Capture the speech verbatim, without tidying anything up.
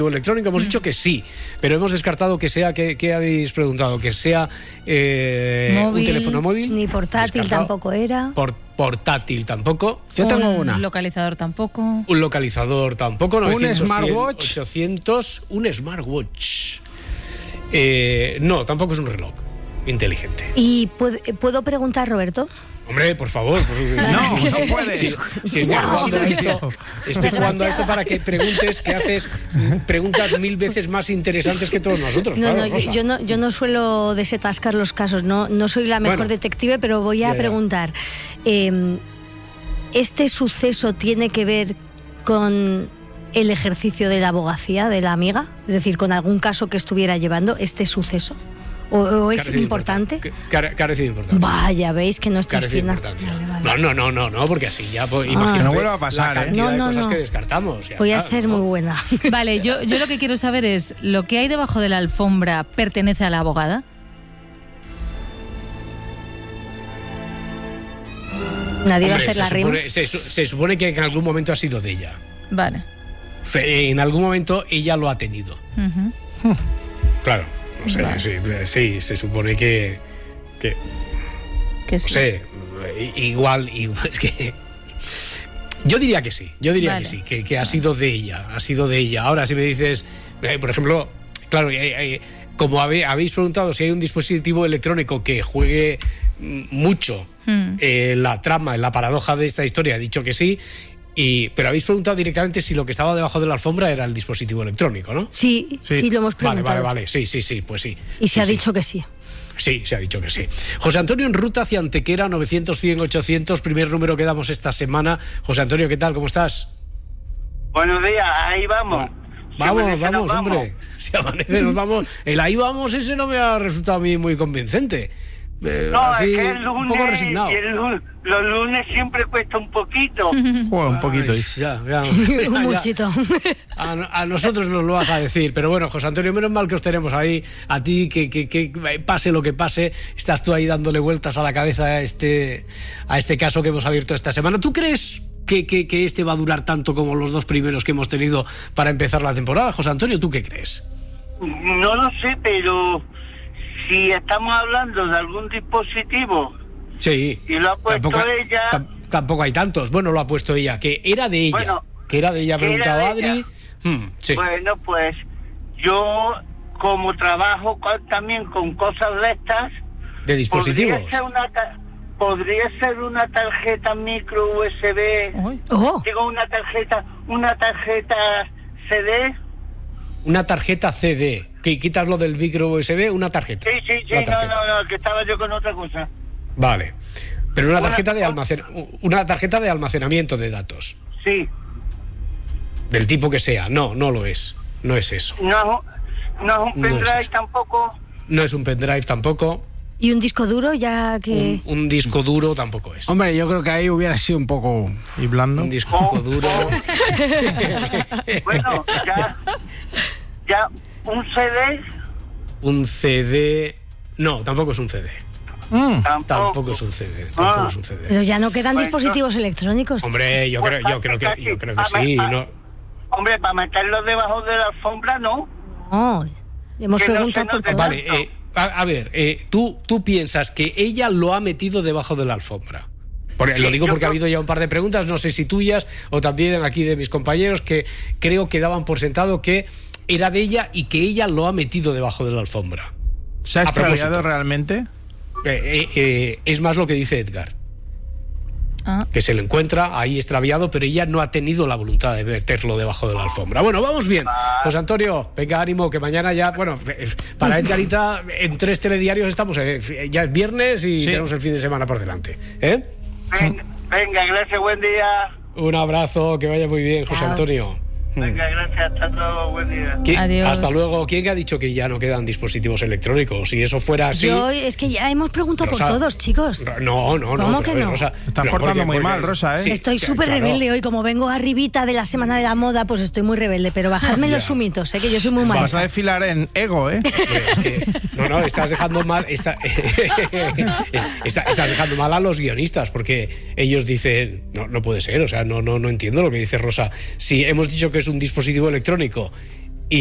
electrónico, hemos dicho que sí, pero hemos descartado que sea, ¿qué, qué habéis preguntado? Que sea eh, un teléfono móvil. Ni portátil descartado. Tampoco era. Por, portátil tampoco. Yo tengo un una. Un localizador tampoco. Un localizador tampoco. novecientos, un smartwatch. cien, ochocientos. Un smartwatch. Eh, no, tampoco es un reloj inteligente. ¿Y puedo, puedo preguntar, Roberto? Hombre, por favor. Por, No, si, no puedes. Si, si estoy No. jugando a esto, estoy jugando a esto para que preguntes, que haces preguntas mil veces más interesantes que todos nosotros. No, claro, no, yo, yo no, yo no suelo desatascar los casos, no, no soy la mejor Bueno, detective, pero voy a ya, ya. preguntar. Eh, ¿Este suceso tiene que ver con el ejercicio de la abogacía de la amiga? Es decir, con algún caso que estuviera llevando este suceso. ¿O, o es Carece importante? De care- carece de importancia. Vaya, veis que no estoy Carece de fina. importancia. Vale, vale. No, no, no, no, no, porque así ya, pues, imagínate no vuelva a pasar, la ¿eh? cantidad No, no, de cosas no. que descartamos. ya Voy a está, ser ¿no? muy buena. Vale, yo, yo lo que quiero saber es, ¿lo que hay debajo de la alfombra pertenece a la abogada? Nadie va a Hombre, hacer se, la rima. supone, se, su- se supone que en algún momento ha sido de ella. Vale. Fe- En algún momento ella lo ha tenido. Ujú. Claro. No sé, Vale. sí, sí, se supone que... que Que no sí. sé, i- igual, igual, es que... Yo diría que sí, yo diría Vale. que sí, que, que ha sido de ella, ha sido de ella. Ahora, si me dices, eh, por ejemplo, claro, eh, eh, como habe- habéis preguntado si hay un dispositivo electrónico que juegue mm, mucho Hmm. eh, la trama, la paradoja de esta historia, he dicho que sí, y, pero habéis preguntado directamente si lo que estaba debajo de la alfombra era el dispositivo electrónico, ¿no? Sí, sí, Sí. lo hemos Vale, preguntado. vale, vale, sí, sí, sí, pues sí. Y se Sí, ha sí. dicho que sí. Sí, se ha dicho que sí. José Antonio en ruta hacia Antequera, novecientos, cien, ochocientos, primer número que damos esta semana. José Antonio, ¿qué tal? ¿Cómo estás? Buenos días, ahí vamos. Si Vamos, amanece, nos vamos, hombre. Si amanece, nos vamos. El ahí vamos, ese no me ha resultado a mí muy convincente. Eh, No, así, es que el lunes, un poco resignado. y el lunes, los lunes siempre cuesta un poquito. Juega un poquito. Ay, ya, ya, Un ya, ya. muchito. A, a nosotros nos lo vas a decir, pero bueno, José Antonio, menos mal que os tenemos ahí, a ti, que, que, que pase lo que pase, estás tú ahí dándole vueltas a la cabeza a este, a este caso que hemos abierto esta semana. ¿Tú crees que, que, que este va a durar tanto como los dos primeros que hemos tenido para empezar la temporada? José Antonio, ¿tú qué crees? No lo sé, pero si estamos hablando de algún dispositivo Sí. y lo ha puesto Tampoco, ella... tam- tampoco hay tantos. Bueno, lo ha puesto ella, que era de ella. Bueno, que era de ella, ha que era preguntado de Adri. ella. Hmm, sí. Bueno, pues yo como trabajo con- también con cosas de estas... De dispositivos. Podría ser una, ta- podría ser una tarjeta micro U S B... Uy. Oh, Digo, una tarjeta, una tarjeta C D. Una tarjeta C D. Que quitas lo del micro U S B, una tarjeta. Sí, sí, sí, La no, tarjeta. no, no, que estaba yo con otra cosa. Vale. Pero una Una- tarjeta de almacen... una tarjeta de almacenamiento de datos. Sí, Del tipo que sea. No, no lo es. No es eso. no, es un- no es un No es pendrive eso. tampoco. No es un pendrive tampoco. y un disco duro ya que... Un, un disco duro tampoco es. Hombre, yo creo que ahí hubiera sido un poco y blando. Un disco Oh, duro. Bueno, ya, ya, un C D Un C D. No, tampoco es un C D. Mm. tampoco. Tampoco es un C D. Tampoco Ah. es un C D. Pero ya no quedan Bueno. dispositivos electrónicos. Hombre, yo Pues creo, yo creo que, casi, yo creo que casi. sí. Pa- pa- No. Hombre, para meterlos debajo de la alfombra, no. No, hemos Que no preguntado se por note todo. Vale, eh, a, a ver, eh, tú, tú piensas que ella lo ha metido debajo de la alfombra. Porque, lo Sí, digo yo porque ha creo- habido ya un par de preguntas, no sé si tuyas o también aquí de mis compañeros, que creo que daban por sentado que era de ella y que ella lo ha metido debajo de la alfombra. ¿Se ha A propósito. extraviado realmente? Eh, eh, eh, es más lo que dice Edgar, Ah. que se lo encuentra ahí extraviado, pero ella no ha tenido la voluntad de meterlo debajo de la alfombra. Bueno, vamos bien. José Antonio, venga, ánimo, que mañana ya, bueno, eh, para Edgarita, en tres telediarios estamos, eh, ya es viernes y Sí. tenemos el fin de semana por delante. ¿Eh? Venga, venga, gracias, buen día. Un abrazo, que vaya muy bien, José Chao. Antonio. Venga, gracias, hasta luego, buen día. ¿Quién- Adiós. Hasta luego. ¿Quién ha dicho que ya no quedan dispositivos electrónicos? Si eso fuera así... Yo, es que ya hemos preguntado Rosa, por todos, chicos. No, no, no. ¿Cómo pero, que no? Rosa, Te estás pero portando porque- muy porque- mal, Rosa, ¿eh? Sí, Estoy sí, súper claro. rebelde hoy, como vengo arribita de la Semana de la Moda, pues estoy muy rebelde, pero bajadme Ya. los sumitos, ¿eh? Que yo soy muy Vas a mala. desfilar en ego, ¿eh? Hombre, es que- no, no, estás dejando mal está- está- estás dejando mal a los guionistas, porque ellos dicen, no, no puede ser, o sea, no, no, no entiendo lo que dice Rosa. Si hemos dicho que es un dispositivo electrónico